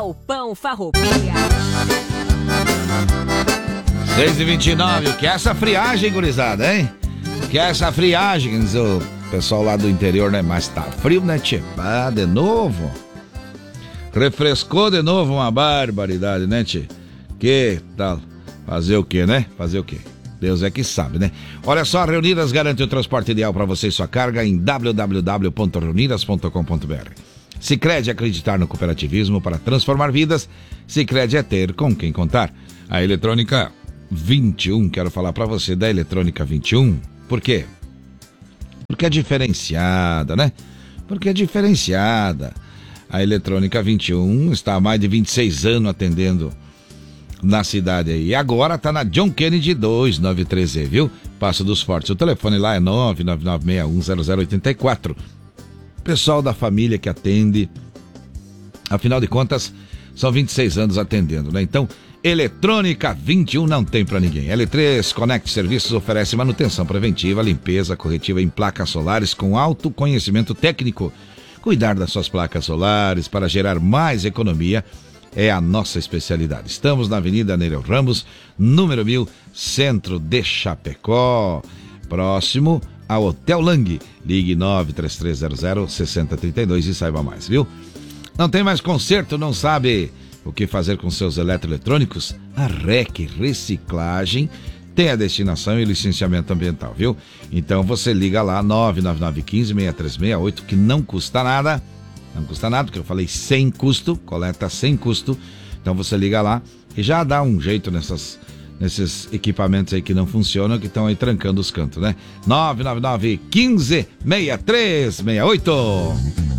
Galpão Farroupilha. 6h29, o que é essa friagem, gurizada, hein? O que é essa friagem? O pessoal lá do interior, né? Mas tá frio, né, tchê? Ah, de novo. Refrescou de novo, uma barbaridade, né, tchê? Que tal? Fazer o quê, né? Fazer o quê? Deus é que sabe, né? Olha só, a Reunidas garante o transporte ideal para você e sua carga em www.reunidas.com.br. Sicredi, acreditar no cooperativismo para transformar vidas. Sicredi é ter com quem contar. A Eletrônica 21, quero falar para você da Eletrônica 21. Por quê? Porque é diferenciada, né? Porque é diferenciada. A Eletrônica 21 está há mais de 26 anos atendendo na cidade aí. E agora tá na John Kennedy 293E, viu? Passo dos Fortes. O telefone lá é 999610084. Pessoal da família que atende. Afinal de contas, são 26 anos atendendo, né? Então, Eletrônica 21 não tem pra ninguém. L3 Connect Serviços oferece manutenção preventiva, limpeza corretiva em placas solares com alto conhecimento técnico. Cuidar das suas placas solares para gerar mais economia é a nossa especialidade. Estamos na Avenida Nereu Ramos, número 1000, centro de Chapecó, próximo ao Hotel Lang. Ligue 93300-6032 e saiba mais, viu? Não tem mais conserto, não sabe o que fazer com seus eletroeletrônicos? A REC Reciclagem tem a destinação e licenciamento ambiental, viu? Então você liga lá, 99915-6368, que não custa nada. Não custa nada, porque eu falei sem custo, coleta sem custo. Então você liga lá e já dá um jeito nesses equipamentos aí que não funcionam, que estão aí trancando os cantos, né? 999-15-6368.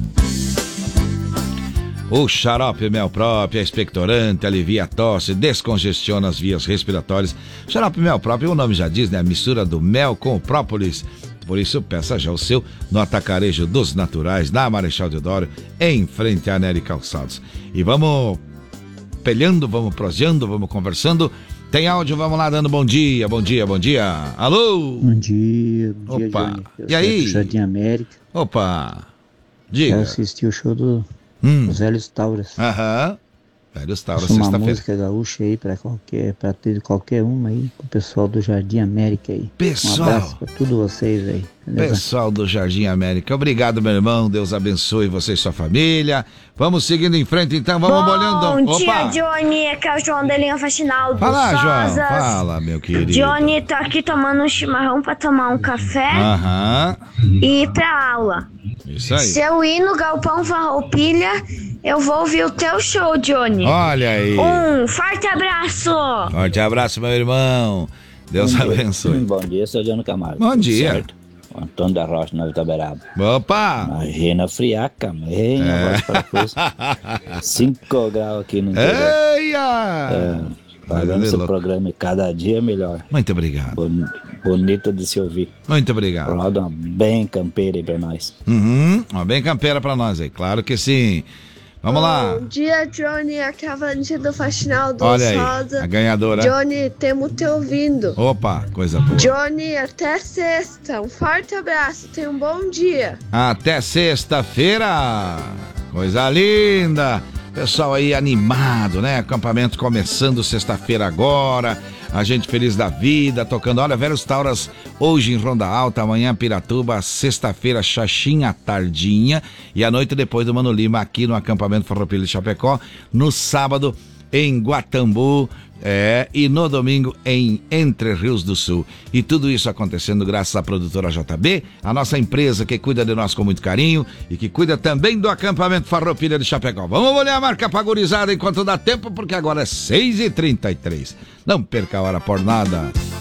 O xarope Mel Próprio é expectorante, alivia a tosse, descongestiona as vias respiratórias. Xarope Mel Próprio, o nome já diz, né? A mistura do mel com o própolis. Por isso, peça já o seu no Atacarejo dos Naturais, na Marechal Deodoro, em frente à Nery Calçados. E vamos pelhando, vamos proseando, vamos conversando. Tem áudio, vamos lá dando bom dia, bom dia, bom dia. Alô? Bom dia, bom dia, opa, Johnny. E aí? Jardim América. Opa, diga. Eu assisti o show dos Velhos Tauras. Aham. Velhos Tauras, uma sexta-feira. música gaúcha aí pra ter qualquer uma aí, com o pessoal do Jardim América aí. Pessoal. Um abraço pra todos vocês aí. Beleza? Pessoal do Jardim América, obrigado, meu irmão, Deus abençoe você e sua família. Vamos seguindo em frente, então, vamos olhando. Bom dia, Johnny, aqui é o João da linha Faxinal do Fala, Sozas. João, fala, meu querido. Johnny, tô aqui tomando um chimarrão pra tomar um café e ir pra aula. Isso aí. Se eu ir no Galpão Farroupilha, eu vou ouvir o teu show, Johnny. Olha aí. Um forte abraço. Forte abraço, meu irmão. Deus abençoe. Bom dia, seu Johnny Camargo. Bom dia. Certo? O Antônio da Rocha, Nova Itaberaba. Opa! Imagina friaca, voz 5 graus aqui no interior. Eia! Fazendo esse programa cada dia melhor. Muito obrigado. Bonito de se ouvir. Muito obrigado. Roda uma bem campeira aí pra nós. Uma bem campeira pra nós aí, claro que sim. Vamos lá. Bom dia, Johnny. Aqui é a Valentina do Faxinal do Olha aí, Sosa. a ganhadora. Johnny, temos te ouvindo. Opa, coisa boa. Johnny, até sexta. Um forte abraço. Tenha um bom dia. Até sexta-feira. Coisa linda. Pessoal aí animado, né? Acampamento começando sexta-feira agora. A gente feliz da vida, tocando. Olha, Velhos Tauras hoje em Ronda Alta, amanhã Piratuba, sexta-feira Xaxim tardinha e à noite depois do Mano Lima aqui no acampamento Farroupilha de Chapecó, no sábado em Guatambu, e no domingo em Entre Rios do Sul. E tudo isso acontecendo graças à produtora JB, a nossa empresa que cuida de nós com muito carinho e que cuida também do acampamento Farroupilha de Chapecó. Vamos olhar a marca pagurizada enquanto dá tempo, porque agora é 6h33. Não perca a hora por nada.